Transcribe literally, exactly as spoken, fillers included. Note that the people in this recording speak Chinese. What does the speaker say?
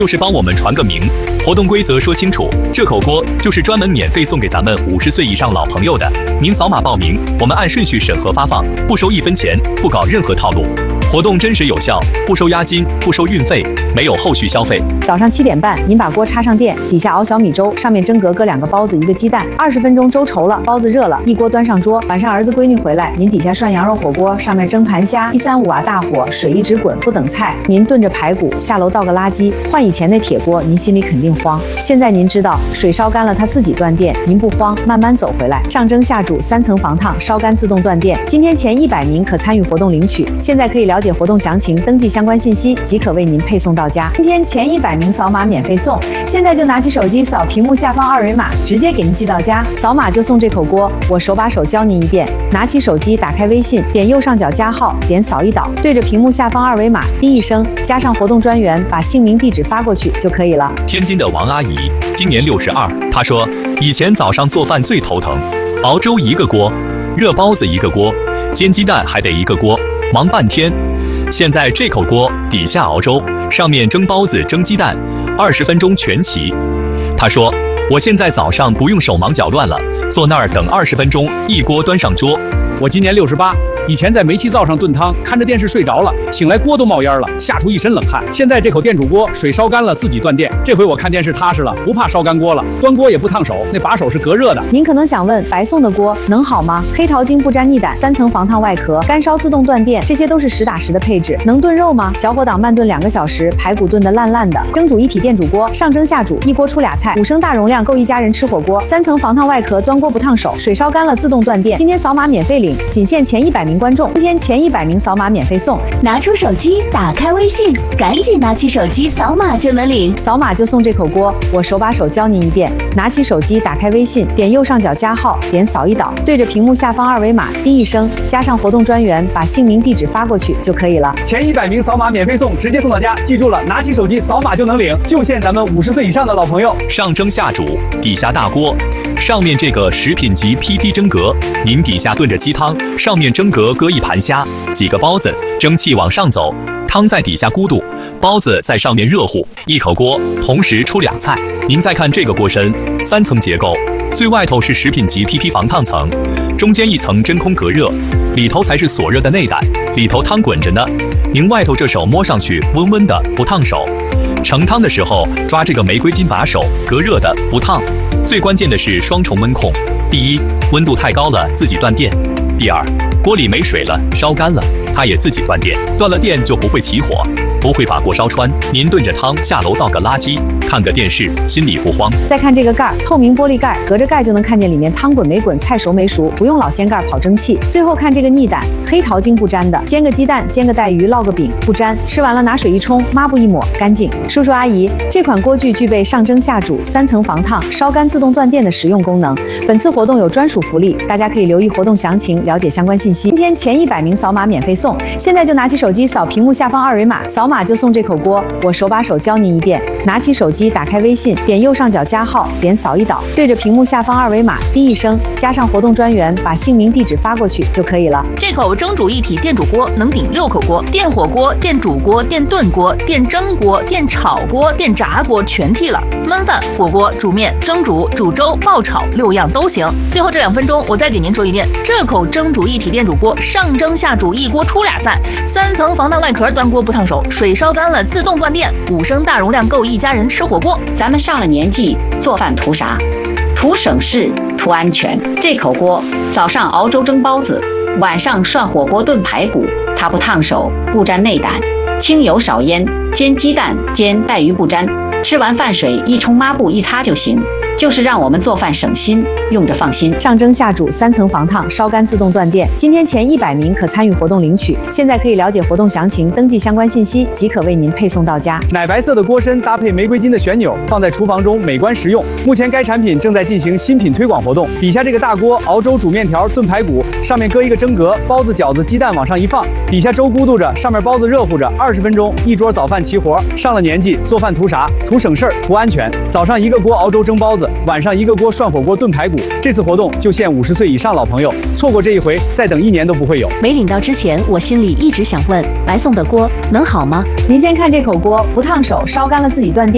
就是帮我们传个名。活动规则说清楚，这口锅就是专门免费送给咱们五十岁以上老朋友的。您扫码报名，我们按顺序审核发放，不收一分钱，不搞任何套路。活动真实有效，不收押金，不收运费，没有后续消费。 早上七点半，您把锅插上电，底下熬小米粥，上面蒸格搁两个包子，一个鸡蛋，二十分钟粥稠了，包子热了，一锅端上桌。晚上儿子闺女回来，您底下涮羊肉火锅，上面蒸盘虾，一三五啊大火，水一直滚，不等菜。您炖着排骨，下楼倒个垃圾。换以前那铁锅，您心里肯定慌。现在您知道，水烧干了它自己断电，您不慌，慢慢走回来。上蒸下煮，三层防烫，烧干自动断电。今天前一百名可参与活动领取，现在可以了解活动详情，登记相关信息即可为您配送到家。今天前一百名扫码免费送，现在就拿起手机扫屏幕下方二维码，直接给您寄到家。扫码就送这口锅，我手把手教您一遍。拿起手机，打开微信，点右上角加号，点扫一导，对着屏幕下方二维码滴一声，加上活动专员，把姓名地址发过去就可以了。 天津的王阿姨今年六十二，她说以前早上做饭最头疼，熬粥一个锅，热包子一个锅，煎鸡蛋还得一个锅，忙半天。现在这口锅底下熬粥，上面蒸包子蒸鸡蛋，二十分钟全齐。她说我现在早上不用手忙脚乱了，坐那儿等二十分钟，一锅端上桌。 我今年六十八，以前在煤气灶上炖汤，看着电视睡着了，醒来锅都冒烟了，吓出一身冷汗。现在这口电煮锅，水烧干了自己断电，这回我看电视踏实了，不怕烧干锅了，端锅也不烫手，那把手是隔热的。 您可能想问，白送的锅能好吗？黑桃精不粘腻胆，三层防烫外壳，干烧自动断电，这些都是实打实的配置。能炖肉吗？小火档慢炖两个小时，排骨炖得烂烂的。蒸煮一体电煮锅，上蒸下煮，一锅出俩菜，五升大容量够一家人吃火锅。三层防烫外壳，端锅不烫手，水烧干了自动断电。今天扫码免费领，仅限前一百名观众。今天前一百名扫码免费送。 拿出手机，打开微信，赶紧拿起手机扫码就能领， 扫码就送这口锅，我手把手教您一遍。拿起手机，打开微信，点右上角加号，点扫一导，对着屏幕下方二维码滴一声，加上活动专员，把姓名地址发过去就可以了。 前一百名扫码免费送，直接送到家。记住了，拿起手机扫码就能领，就限咱们五十岁以上的老朋友。 上蒸下煮，底下大锅，上面这个食品级 P P 蒸格，您底下炖着鸡汤，上面蒸格搁一盘虾，几个包子，蒸汽往上走，汤在底下咕嘟，包子在上面热乎，一口锅同时出俩菜。您再看这个锅身，三层结构，最外头是食品级 P P 防烫层，中间一层真空隔热，里头才是锁热的内胆，里头汤滚着呢。您外头这手摸上去温温的，不烫手。盛汤的时候抓这个玫瑰金把手，隔热的，不烫。最关键的是双重温控，第一，温度太高了自己断电；第二，锅里没水了，烧干了，它也自己断电。断了电就不会起火，不会把锅烧穿。您炖着汤下楼倒个垃圾，看个电视，心里不慌。 再看这个盖儿，透明玻璃盖，隔着盖就能看见里面汤滚没滚，菜熟没熟，不用老掀盖跑蒸汽。最后看这个腻胆，黑桃精不粘的，煎个鸡蛋，煎个带鱼，烙个饼不粘，吃完了拿水一冲，抹布一抹，干净。叔叔阿姨，这款锅具具备上蒸下煮、三层防烫、烧干自动断电的实用功能。本次活动有专属福利，大家可以留意活动详情，了解相关信息。今天前一百名扫码免费送，现在就拿起手机扫屏幕下方二维码，扫码就送这口锅，我手把手教您一遍。拿起手机，打开微信，点右上角加号，点扫一导，对着屏幕下方二维码滴一声，加上活动专员，把姓名地址发过去就可以了。 这口蒸煮一体电煮锅能顶六口锅，电火锅、电煮锅、电炖锅、电蒸锅、电炒锅、电炸锅全替了，焖饭、火锅、煮面、蒸煮、煮粥、爆炒六样都行。最后这两分钟，我再给您说一遍，这口蒸煮一体电煮锅上蒸下煮，一锅出俩菜，三层防烫外壳，端锅不烫手，水烧干了自动断电，五升大容量够一家人吃火锅。 咱们上了年纪，做饭图啥？图省事，图安全。这口锅早上熬粥蒸包子，晚上涮火锅炖排骨，它不烫手，不沾内胆，清油少烟，煎鸡蛋煎带鱼不沾，吃完饭水一冲抹布一擦就行，就是让我们做饭省心，用着放心。 上蒸下煮，三层防烫，烧干自动断电。今天前一百名可参与活动领取，现在可以了解活动详情，登记相关信息即可为您配送到家。 奶白色的锅身搭配玫瑰金的旋钮，放在厨房中美观实用。目前该产品正在进行新品推广活动。底下这个大锅熬粥、煮面条、炖排骨，上面搁一个蒸格，包子、饺子、鸡蛋往上一放，底下粥咕嘟着，上面包子热乎着，二十分钟一桌早饭齐活。上了年纪，做饭图啥？图省事儿，图安全。早上一个锅熬粥蒸包子，晚上一个锅涮火锅炖排骨。这次活动就限五十岁以上老朋友，错过这一回，再等一年都不会有。 没领到之前，我心里一直想问，白送的锅能好吗？ 您先看这口锅，不烫手，烧干了自己断电。